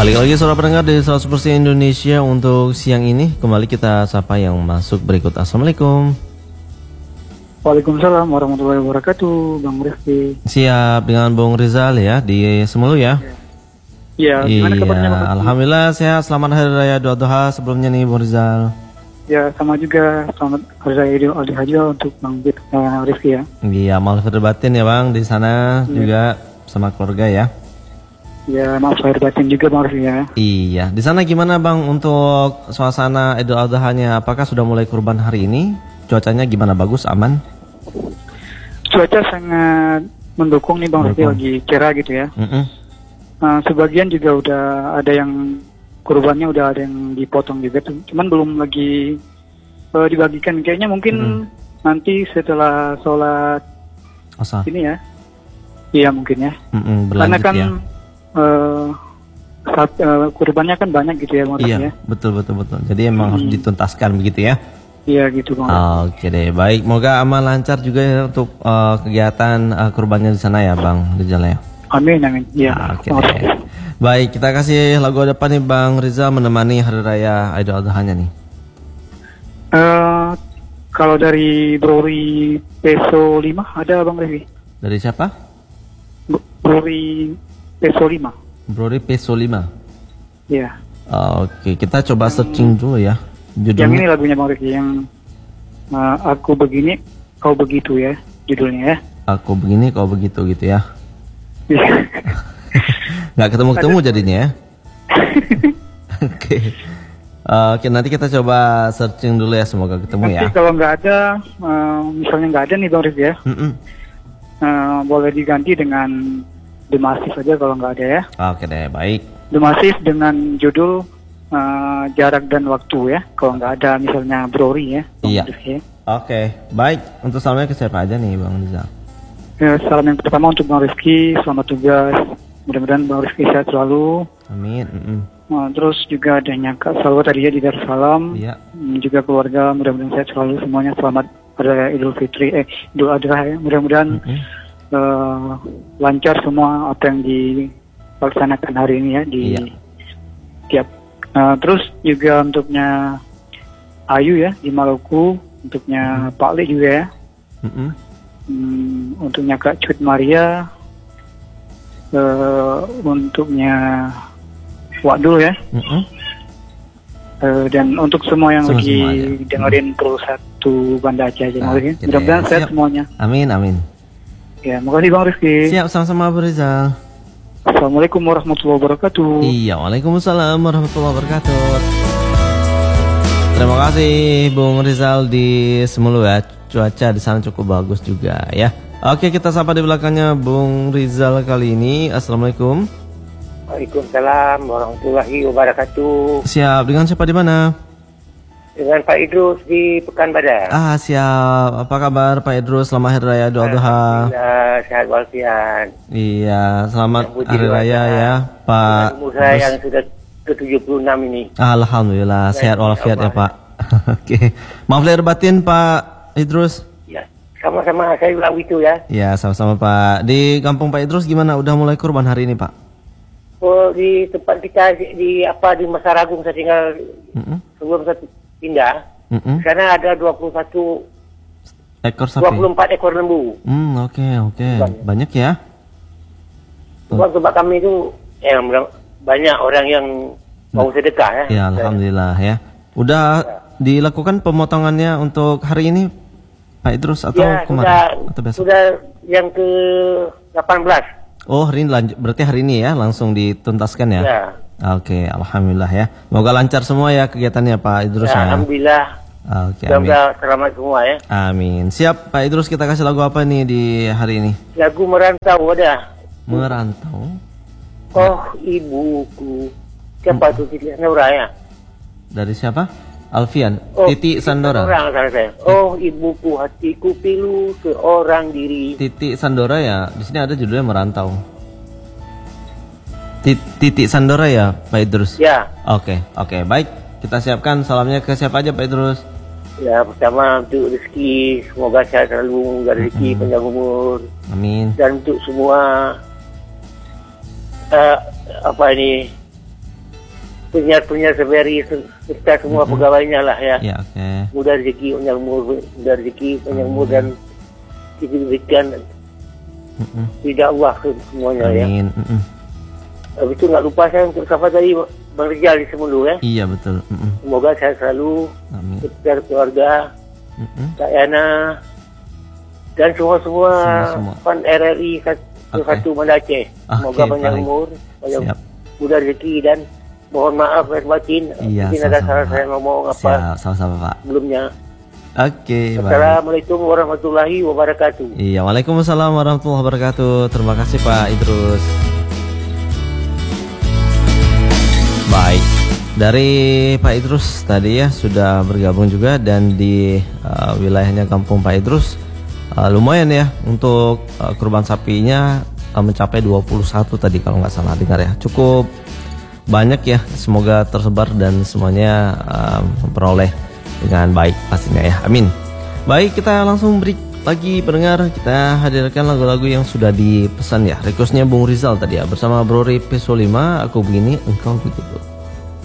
Balik lagi saudara pendengar di 100% Indonesia untuk siang ini. Kembali kita sapa yang masuk berikut. Assalamualaikum. Waalaikumsalam warahmatullahi wabarakatuh, Bang Rifki. Siap dengan Bung Rizal ya di Semulu ya. Ya, gimana kabarnya Bang Rifki? Alhamdulillah sehat. Selamat Hari Raya Idul Adha sebelumnya nih Bung Rizal. Ya, sama juga selamat Hari Raya Idul Adha untuk Bang Rifki ya. Iya, maaf lahir batin ya Bang di sana juga sama keluarga ya. Ya, maaf lahir batin juga Bang Rifki ya. Iya, di sana gimana Bang untuk suasana Idul Adha-nya? Apakah sudah mulai kurban hari ini? Cuacanya gimana? Bagus, aman? Cuaca sangat mendukung nih Bang Rifki, lagi cerah gitu ya. Sebagian juga udah ada yang kurbannya udah ada yang dipotong juga tuh. Cuman belum lagi dibagikan. Kayaknya mungkin nanti setelah sholat ini ya. Iya mungkin ya. Karena kan ya. kurbannya kan banyak gitu ya Bang Rifki ya. Betul. Jadi emang harus dituntaskan begitu ya. Iya gitu Bang. Oke deh, baik. Moga aman lancar juga ya untuk kegiatan kurbannya di sana ya Bang Rizal ya. Amin. Iya. Oke deh. Baik, kita kasih lagu apa nih Bang Rizal menemani Hari Raya Idul Adha-nya nih. Kalau dari Brori Peso 5 ada Bang Rifki. Dari siapa? Brori Peso 5. Brori Peso 5. Iya. Oke, kita coba searching dulu ya. Judulnya. Yang ini lagunya Bang Rifki yang Aku Begini Kau Begitu ya judulnya ya. Aku begini kau begitu gitu ya. Iya. Nggak ketemu jadinya ya. Oke, nanti kita coba searching dulu ya, semoga ketemu nanti ya. Kalau nggak ada, misalnya nggak ada nih Bang Rifki ya, boleh diganti dengan The Massive aja kalau nggak ada ya. Oke deh, baik. The Massive dengan judul Jarak dan Waktu ya, kalau nggak ada misalnya Brori ya. Iya. Ya. Oke, baik. Untuk salamnya ke siapa aja nih Bang Rizal? Ya, salam yang pertama untuk Bang Rifki, selamat tugas. Mudah-mudahan Bang Rifki sehat selalu. Amin. Terus juga adanya Kak Salwa tadi ya di Darussalam. Iya. Juga keluarga, mudah-mudahan sehat selalu semuanya. Selamat Hari Idul Fitri, Idul Adha ya. Mudah-mudahan lancar semua apa yang dilaksanakan hari ini ya di tiap. Terus juga untuknya Ayu ya di Maluku, untuknya Pak Le juga ya. Untuknya Kak Cut Maria, untuknya Wadul ya. Dan untuk semua yang lagi dengerin Pro 1 Banda Aceh aja. Mudah-mudahan sehat semuanya. Amin. Ya, makasih Bang Rifki. Siap, sama-sama Bang Rizal. Assalamualaikum warahmatullahi wabarakatuh. Iya, waalaikumsalam warahmatullahi wabarakatuh. Terima kasih Bung Rizal di Semulu ya. Cuaca di sana cukup bagus juga ya. Oke, kita sapa di belakangnya Bung Rizal kali ini. Assalamualaikum. Waalaikumsalam warahmatullahi wabarakatuh. Siap, dengan siapa di mana? Dengan Pak Idrus di Pekanbadan. Siap. Apa kabar Pak Idrus? Selamat Hari Raya Idul Adha. Sehat walafiat. Iya, selamat Hari Raya ya Pak. Umur saya yang sudah ke 76 ini. Alhamdulillah sehat walafiat ya Pak. Oke. Maaf lahir batin Pak Idrus. Ya, sama-sama saya ulang itu ya. Ya, sama-sama Pak. Di kampung Pak Idrus gimana? Udah mulai kurban hari ini Pak? Oh, di tempat kita di Masaragung saya tinggal sebelum saya pindah. Karena ada 21 ekor sapi. 24 ekor lembu. Oke. Banyak ya? Tempat kami itu banyak orang yang mau sedekah ya. Ya, alhamdulillah ya. Udah dilakukan pemotongannya untuk hari ini Pak Idrus atau kemarin? Sudah yang ke 18. Oh, hari ini berarti hari ini ya langsung dituntaskan ya? Ya. Oke, alhamdulillah ya. Semoga lancar semua ya kegiatannya Pak Idrus ya. Alhamdulillah. Oke, amin. Semoga selamat semua ya. Amin. Siap Pak Idrus, kita kasih lagu apa nih di hari ini? Lagu Merantau ada. Merantau. Oh ibuku. Siapa tuh Titi Sandora ya? Dari siapa? Alfian. Titi Sandora. Oh ibuku hatiku pilu seorang diri. Titi Sandora ya. Di sini ada judulnya Merantau. Titi Sandora ya Pak Idrus? Ya. Oke, baik. Kita siapkan salamnya ke siapa aja Pak Idrus? Ya, pertama untuk rezeki, semoga sehat selalu, rezeki panjang umur. Amin. Dan untuk semua penyiar-penyiar Severi serta semua pegawainya lah ya. Ya, oke. Mudah rezeki, panjang umur dan diberikan tidak Allah semuanya. Amin. Ya. Habis itu nggak lupa saya untuk sahabat tadi Bang Rizal di Semulu ya. Iya betul. Semoga saya selalu sekitar keluarga, Kak Yana dan semua fan RRI satu Banda Aceh. Semoga panjang umur, mudah rezeki dan mohon maaf lahir batin. Mungkin ada salah saya ngomong apa. Sama-sama Pak. Sebelumnya. Oke, Assalamualaikum warahmatullahi wabarakatuh. Iya, waalaikumsalam warahmatullahi wabarakatuh. Terima kasih Pak Idrus. Baik, dari Pak Idrus tadi ya sudah bergabung juga dan di wilayahnya kampung Pak Idrus lumayan ya untuk kurban sapinya mencapai 21 tadi kalau nggak salah dengar ya. Cukup banyak ya, semoga tersebar dan semuanya memperoleh dengan baik pastinya ya, amin. Baik, kita langsung break lagi pendengar. Kita hadirkan lagu-lagu yang sudah dipesan ya. Requestnya Bung Rizal tadi ya, bersama Bro Ripe Solima, Aku Begini Engkau Begitu.